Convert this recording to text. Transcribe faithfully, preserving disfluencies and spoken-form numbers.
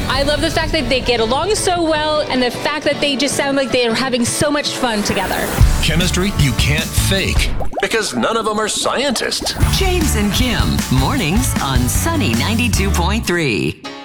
I love the fact that they get along so well and the fact that they just sound like they're having so much fun together. Chemistry you can't fake because none of them are scientists. James and Kim, mornings on Sunny ninety-two point three.